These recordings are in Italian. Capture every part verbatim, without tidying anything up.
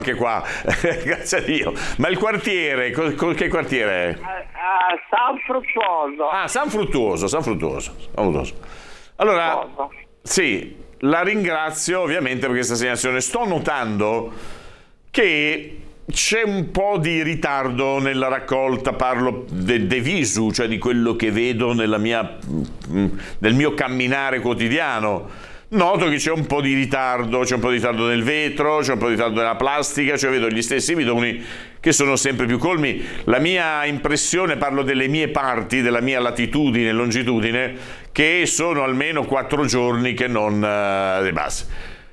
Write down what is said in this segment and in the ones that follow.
anche qua, grazie a Dio. Ma il quartiere, co- co- che quartiere è? A San Fruttuoso. Ah, San Fruttuoso, San Fruttuoso. San Fruttuoso. Allora, sì, la ringrazio ovviamente per questa segnalazione. Sto notando che c'è un po' di ritardo nella raccolta, parlo de, de visu, cioè di quello che vedo nella mia, nel mio camminare quotidiano. Noto che c'è un po' di ritardo, c'è un po' di ritardo nel vetro, c'è un po' di ritardo nella plastica, cioè vedo gli stessi bidoni che sono sempre più colmi. La mia impressione, parlo delle mie parti, della mia latitudine e longitudine, che sono almeno quattro giorni che non eh, di base.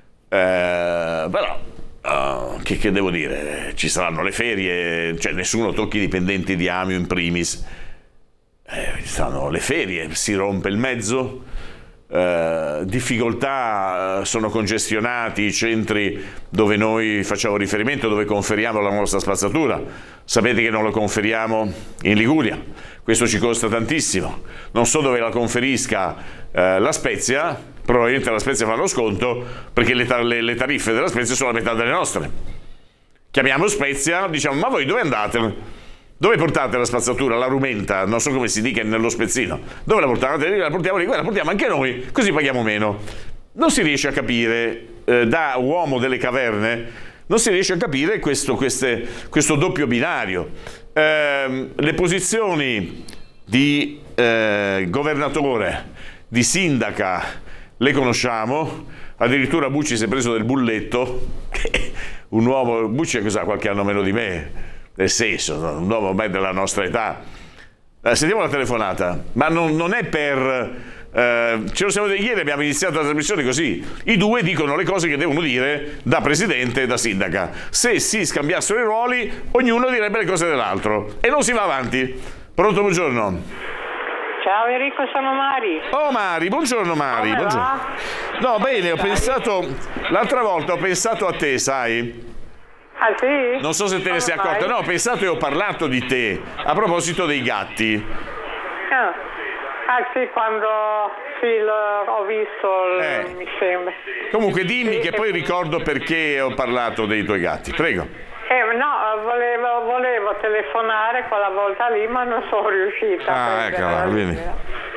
Eh, però, uh, che, che devo dire? Ci saranno le ferie, cioè nessuno tocchi i dipendenti di Amio in primis. Eh, ci saranno le ferie, si rompe il mezzo. Uh, difficoltà, uh, sono congestionati i centri dove noi facciamo riferimento, dove conferiamo la nostra spazzatura. Sapete che non lo conferiamo in Liguria, questo ci costa tantissimo. Non so dove la conferisca uh, la Spezia, probabilmente la Spezia fa lo sconto perché le, tar- le, le tariffe della Spezia sono la metà delle nostre. Chiamiamo Spezia, diciamo: ma voi dove andate? Dove portate la spazzatura, la rumenta, non so come si dica nello spezzino? Dove la portate? La portiamo lì, la portiamo anche noi, così paghiamo meno. Non si riesce a capire, eh, da uomo delle caverne, non si riesce a capire questo, queste, questo doppio binario. Eh, le posizioni di eh, governatore, di sindaca, le conosciamo. Addirittura Bucci si è preso del bulletto, un uomo, Bucci è cosa, qualche anno meno di me, nel senso, un uomo ormai della nostra età. Eh, sentiamo la telefonata, ma non, non è per... Eh, ce lo siamo, ieri abbiamo iniziato la trasmissione così, i due dicono le cose che devono dire da presidente e da sindaca. Se si scambiassero i ruoli, ognuno direbbe le cose dell'altro e non si va avanti. Pronto, buongiorno. Ciao Enrico, sono Mari. Oh Mari, buongiorno Mari. Come Buongiorno. va? No, bene, ho pensato, l'altra volta ho pensato a te, sai? Ah sì? Non so se te ne sei accorta, no, ho pensato e ho parlato di te a proposito dei gatti. Ah, ah sì, quando sì, lo, ho visto, Eh. mi sembra. Comunque dimmi Sì, che poi ricordo perché ho parlato dei tuoi gatti, prego. Eh, no, volevo, volevo telefonare quella volta lì, ma non sono riuscita. a Ah, prendere eccola, la vedi. linea.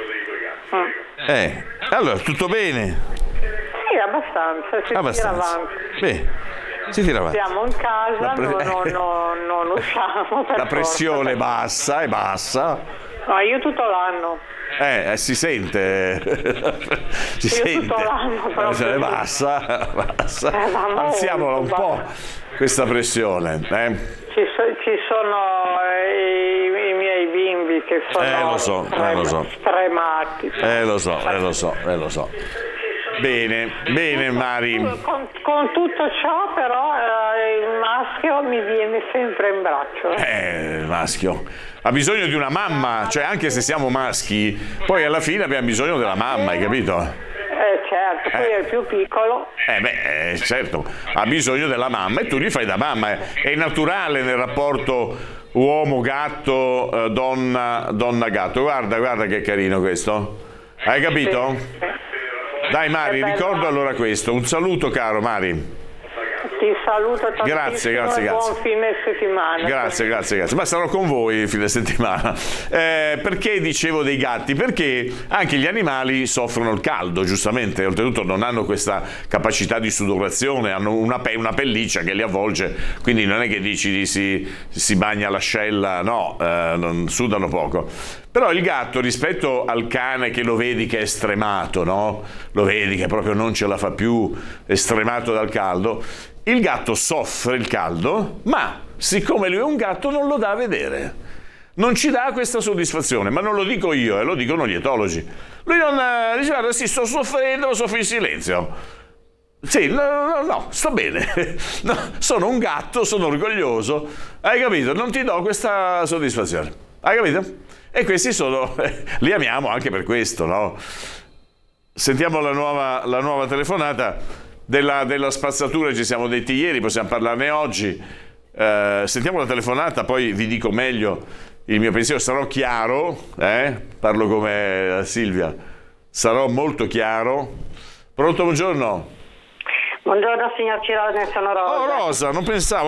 Mm. Eh, allora, tutto bene? Sì, abbastanza, si Abbastanza. tira avanti. Beh, si tira avanti. Siamo in casa, La pre- non, non, non, non usciamo per La pressione forza. bassa, è bassa. No, io tutto l'anno. Eh, eh, si sente. si Io sente. tutto l'anno La proprio. pressione bassa, bassa. Eh, ma molto Alziamola un po' bassa. questa pressione, eh. Ci, so- ci sono eh, i, i miei bimbi che sono Eh, lo so, eh, lo so. stremati. Eh lo so, eh lo so, eh lo so. Bene, bene Mari. Con, con tutto ciò però eh, il maschio mi viene sempre in braccio. Eh, il maschio ha bisogno di una mamma, cioè anche se siamo maschi, poi alla fine abbiamo bisogno della mamma, hai capito? Eh certo, poi Eh. è il più piccolo. Eh beh, eh, certo, ha bisogno della mamma e tu gli fai da mamma. È naturale nel rapporto uomo-gatto, eh, donna, donna-gatto. Guarda, guarda che carino questo. Hai capito? Dai Mari, È bello. ricordo allora questo. Un saluto caro Mari. Ti saluto tantissimo Grazie, grazie, e grazie. buon fine settimana. Grazie, grazie, grazie. Ma sarò con voi il fine settimana. Eh, perché dicevo dei gatti? Perché anche gli animali soffrono il caldo, giustamente. Oltretutto non hanno questa capacità di sudorazione, hanno una, pe- una pelliccia che li avvolge, quindi non è che dici si, si bagna l'ascella, no, eh, non sudano poco. Però il gatto, rispetto al cane che lo vedi che è stremato, no? Lo vedi che proprio non ce la fa più, è stremato dal caldo. Il gatto soffre il caldo, ma siccome lui è un gatto non lo dà a vedere. Non ci dà questa soddisfazione, ma non lo dico io, eh, lo dicono gli etologi. Lui non eh, dice: guarda, sì, sto soffrendo, soffro in silenzio. Sì, no, no, no, sto bene. No, sono un gatto, sono orgoglioso. Hai capito? Non ti do questa soddisfazione. Hai capito? E questi sono, li amiamo anche per questo, no? Sentiamo la nuova, la nuova telefonata. Della, della spazzatura ci siamo detti ieri, possiamo parlarne oggi. Eh, sentiamo la telefonata, poi vi dico meglio il mio pensiero. Sarò chiaro, eh? Parlo come Silvia, sarò molto chiaro. Pronto, buongiorno. Buongiorno signor Cirone, sono Rosa. Oh Rosa, non pensavo.